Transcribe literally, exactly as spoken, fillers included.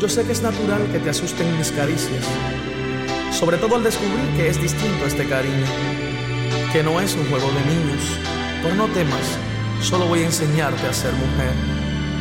Yo sé que es natural que te asusten mis caricias, sobre todo al descubrir que es distinto este cariño, que no es un juego de niños. Pero no temas, solo voy a enseñarte a ser mujer.